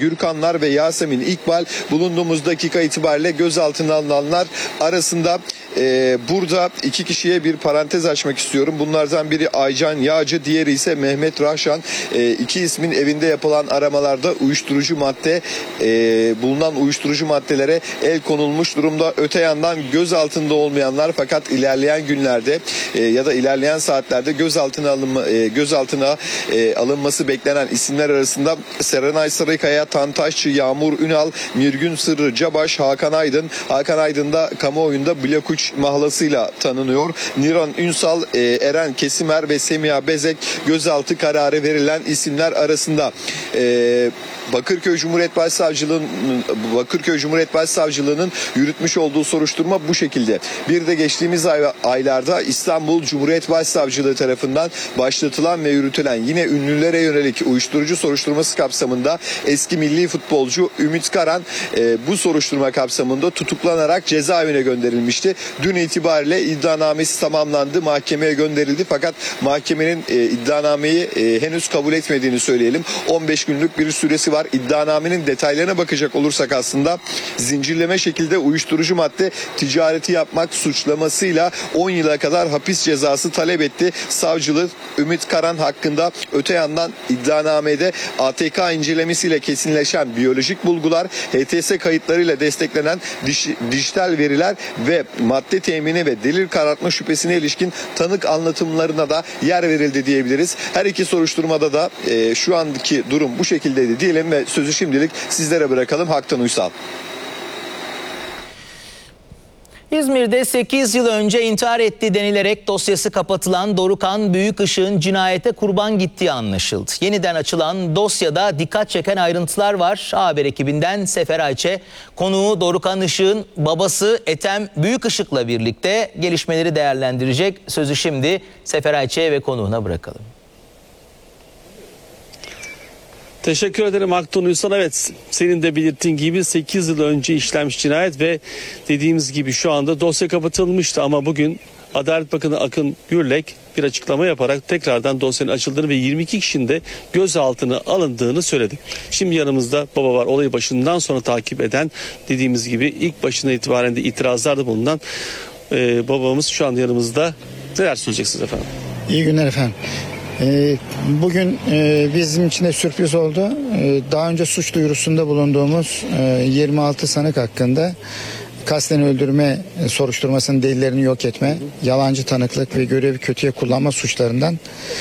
Gürkanlar ve Yasemin İkbal bulunduğumuz dakika itibariyle gözaltına alınanlar arasında. Burada iki kişiye bir parantez açmak istiyorum. Bunlardan biri Aycan Yağcı, diğeri ise Mehmet Rahşan. İki ismin evinde yapılan aramalarda uyuşturucu madde bulunan uyuşturucu maddelere el konulmuş durumda. Öte yandan gözaltında olmayanlar fakat ilerleyen günlerde ya da ilerleyen saatlerde gözaltına alınması beklenen isimler arasında Serenay Sarıkaya, Tantaşçı, Yağmur Ünal, Mirgün Sırrı Cabaş, Hakan Aydın. Hakan Aydın da kamuoyunda Blok 3 mahlasıyla tanınıyor. Niran Ünsal, Eren Kesimer ve Semiha Bezek gözaltı kararı verilen isimler arasında. Bakırköy Cumhuriyet Başsavcılığı'nın yürütmüş olduğu soruşturma bu şekilde. Bir de geçtiğimiz aylarda İstanbul Cumhuriyet Başsavcılığı tarafından başlatılan ve yürütülen yine ünlülere yönelik uyuşturucu soruşturması kapsamında eski milli futbolcu Ümit Karan bu soruşturma kapsamında tutuklanarak cezaevine gönderilmişti. Dün itibariyle iddianamesi tamamlandı, mahkemeye gönderildi fakat mahkemenin iddianameyi henüz kabul etmediğini söyleyelim. 15 günlük bir süresi var. İddianamenin detaylarına bakacak olursak aslında zincirleme şekilde uyuşturucu madde ticareti yapmak suçlamasıyla 10 yıla kadar hapis cezası talep etti. Savcılık Ümit Karan hakkında. Öte yandan iddianamede ATK incelemesiyle kesinleşen biyolojik bulgular, HTS kayıtlarıyla desteklenen dijital veriler ve madde temini ve delil karartma şüphesine ilişkin tanık anlatımlarına da yer verildi diyebiliriz. Her iki soruşturmada da şu andaki durum bu şekildeydi diyelim ve sözü şimdilik sizlere bırakalım. Haktan Uysal. İzmir'de 8 yıl önce intihar etti denilerek dosyası kapatılan Dorukhan Büyükışık'ın cinayete kurban gittiği anlaşıldı. Yeniden açılan dosyada dikkat çeken ayrıntılar var. Haber ekibinden Sefer Ayçe konuğu Dorukhan Işık'ın babası Ethem Büyükışık'la birlikte gelişmeleri değerlendirecek. Sözü şimdi Sefer Ayçe ve konuğuna bırakalım. Teşekkür ederim Aktan Uysal. Evet, senin de belirttiğin gibi 8 yıl önce işlenmiş cinayet ve dediğimiz gibi şu anda dosya kapatılmıştı ama bugün Adalet Bakanı Akın Gürlek bir açıklama yaparak tekrardan dosyanın açıldığını ve 22 kişinin de gözaltına alındığını söyledi. Şimdi yanımızda baba var, olayı başından sonra takip eden, dediğimiz gibi ilk başına itibaren de itirazlarda bulunan babamız şu anda yanımızda. Neler söyleyeceksiniz efendim? İyi günler efendim. Bugün bizim için de sürpriz oldu. Daha önce suç duyurusunda bulunduğumuz 26 sanık hakkında kasten öldürme soruşturmasının delillerini yok etme, yalancı tanıklık ve görevi kötüye kullanma suçlarından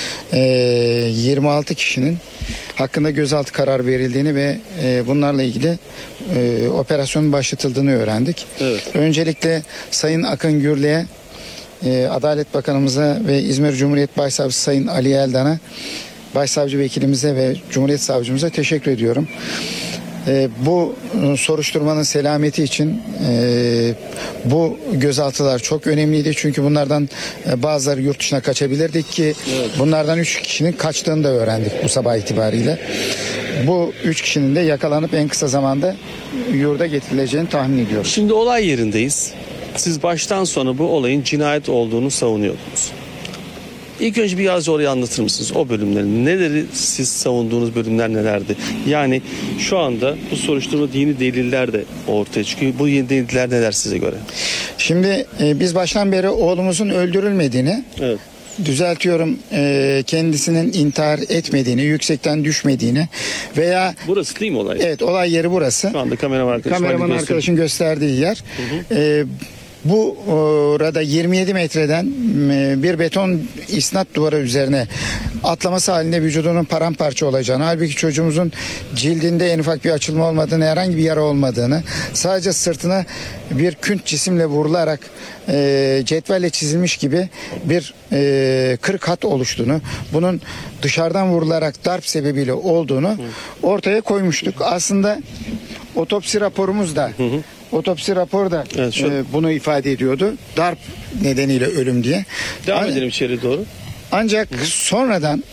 26 kişinin hakkında gözaltı kararı verildiğini ve bunlarla ilgili operasyonun başlatıldığını öğrendik. Evet. Öncelikle Sayın Akın Gürlek'e, Adalet Bakanımıza ve İzmir Cumhuriyet Başsavcısı Sayın Ali Eldan'a, Başsavcı Vekilimize ve Cumhuriyet Savcımıza teşekkür ediyorum. Bu soruşturmanın selameti için bu gözaltılar çok önemliydi. Çünkü bunlardan bazıları yurt dışına kaçabilirdik ki bunlardan 3 kişinin kaçtığını da öğrendik bu sabah itibariyle. Bu 3 kişinin de yakalanıp en kısa zamanda yurda getirileceğini tahmin ediyorum. Şimdi olay yerindeyiz. Siz baştan sona bu olayın cinayet olduğunu savunuyordunuz. İlk önce biraz orayı anlatır mısınız? O bölümleri, neleri siz savunduğunuz bölümler nelerdi? Yani şu anda bu soruşturma dini deliller de ortaya çıkıyor. Bu yeni deliller neler size göre? Şimdi biz baştan beri oğlumuzun öldürülmediğini, evet, düzeltiyorum, kendisinin intihar etmediğini, yüksekten düşmediğini veya... Burası değil mi olay? Evet, olay yeri burası. Şu anda kameraman arkadaşın gösterdiği yer. Hı hı. Burada 27 metreden bir beton isnat duvarı üzerine atlaması halinde vücudunun paramparça olacağını, halbuki çocuğumuzun cildinde en ufak bir açılma olmadığını, herhangi bir yara olmadığını, sadece sırtına bir künt cisimle vurularak cetvelle çizilmiş gibi bir kırık hat oluştuğunu, bunun dışarıdan vurularak darp sebebiyle olduğunu ortaya koymuştuk. Aslında otopsi raporumuz da otopsi raporu da evet, bunu ifade ediyordu. Darp nedeniyle ölüm diye. Devam edelim içeri doğru. Ancak sonradan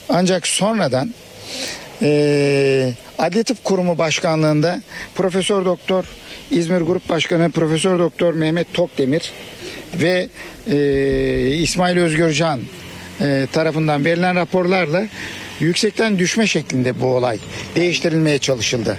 Adli Tıp Kurumu Başkanlığında Profesör Doktor İzmir Grup Başkanı Profesör Doktor Mehmet Tokdemir ve İsmail Özgürcan tarafından verilen raporlarla yüksekten düşme şeklinde bu olay değiştirilmeye çalışıldı.